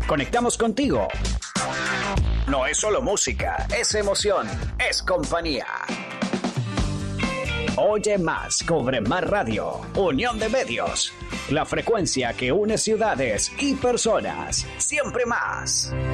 Conectamos contigo. No es solo música, es emoción, es compañía. Oye más, Cobre Más Radio, Unión de Medios. La frecuencia que une ciudades y personas. Siempre más.